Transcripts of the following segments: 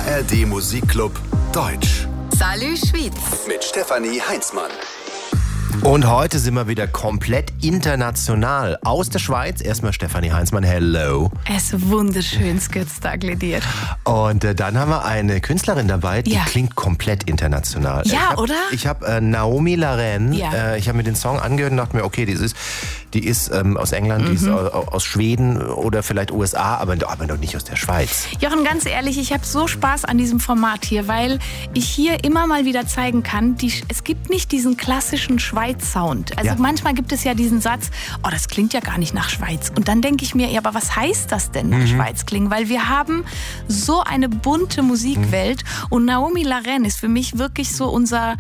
ARD Musikclub Deutsch. Salü Schwyz. Mit Stefanie Heinzmann. Und heute sind wir wieder komplett international. Aus der Schweiz. Erstmal Stefanie Heinzmann, hello. Es ist wunderschön, Skürztag dir. Und dann haben wir eine Künstlerin dabei, die Ja. klingt komplett international. Ja, oder? Ich habe Naomi Laren. Ja. Ich habe mir den Song angehört und dachte mir, okay, die ist aus England, die ist aus Schweden oder vielleicht USA, aber noch nicht aus der Schweiz. Jochen, ganz ehrlich, ich habe so Spaß an diesem Format hier, weil ich hier immer mal wieder zeigen kann, es gibt nicht diesen klassischen Schweiz-Sound. Also Ja. manchmal gibt es ja diesen Satz, oh, das klingt ja gar nicht nach Schweiz. Und dann denke ich mir, ja, aber was heißt das denn nach Schweiz klingen? Weil wir haben so eine bunte Musikwelt und Naomi Laren ist für mich wirklich so unser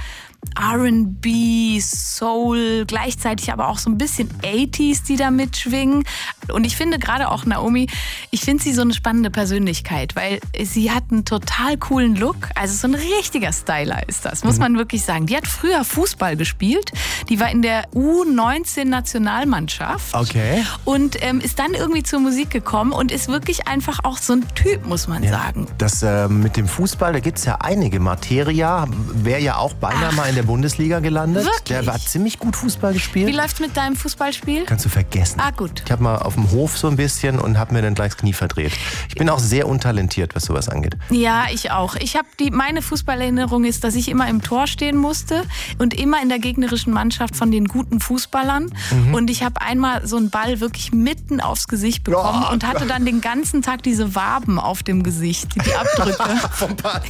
R&B, Soul, gleichzeitig aber auch so ein bisschen 80s, die da mitschwingen. Und ich finde gerade auch Naomi, ich finde sie so eine spannende Persönlichkeit, weil sie hat einen total coolen Look. Also so ein richtiger Styler ist das, muss man wirklich sagen. Die hat früher Fußball gespielt. Die war in der U19-Nationalmannschaft. Okay. Und ist dann irgendwie zur Musik gekommen und ist wirklich einfach auch so ein Typ, muss man sagen. Das mit dem Fußball, da gibt es ja einige. Materia wäre ja auch beinahe mal in der Bundesliga gelandet. Wirklich? Der hat ziemlich gut Fußball gespielt. Wie läuft's mit deinem Fußballspiel? Kannst du vergessen. Ah, gut. Ich habe mal auf dem Hof so ein bisschen und habe mir dann gleich das Knie verdreht. Ich bin auch sehr untalentiert, was sowas angeht. Ja, ich auch. Meine Fußballerinnerung ist, dass ich immer im Tor stehen musste und immer in der gegnerischen Mannschaft von den guten Fußballern. Und ich habe einmal so einen Ball wirklich mitten aufs Gesicht bekommen und hatte dann den ganzen Tag diese Waben auf dem Gesicht, die Abdrücke. Vom Ball.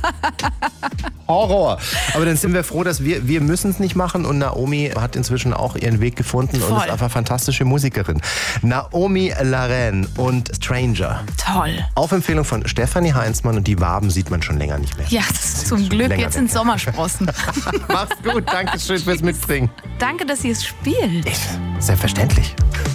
Horror. Aber dann sind wir froh, dass wir müssen es nicht machen und Naomi hat inzwischen auch ihren Weg gefunden und Voll. ist einfach fantastische Musikerin. Naomi Laren und Stranger. Toll. Auf Empfehlung von Stefanie Heinzmann und die Waben sieht man schon länger nicht mehr. Ja, das ist zum Glück. Länger Jetzt sind weg. Sommersprossen. Mach's gut, danke schön fürs Mitbringen. Danke, dass ihr es spielt. Selbstverständlich.